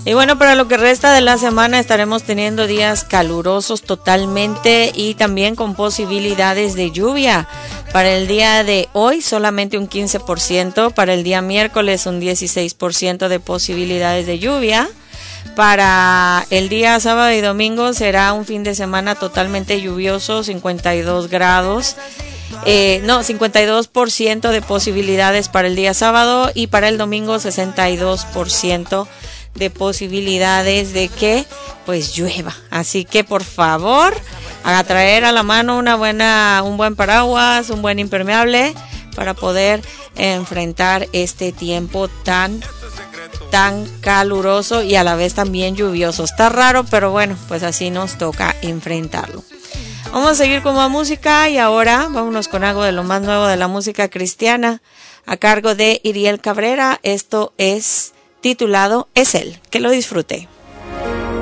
Y bueno, para lo que resta de la semana estaremos teniendo días calurosos totalmente y también con posibilidades de lluvia. Para el día de hoy solamente un 15%, para el día miércoles un 16% de posibilidades de lluvia. Para el día sábado y domingo será un fin de semana totalmente lluvioso, 52 grados. 52% de posibilidades para el día sábado y para el domingo 62% de posibilidades de que pues llueva. Así que por favor, a traer a la mano un buen paraguas, un buen impermeable para poder enfrentar este tiempo tan caluroso y a la vez también lluvioso. Está raro, pero bueno, pues así nos toca enfrentarlo. Vamos a seguir con más música y ahora vámonos con algo de lo más nuevo de la música cristiana a cargo de Iriel Cabrera. Esto es titulado Es Él. Que lo disfrute.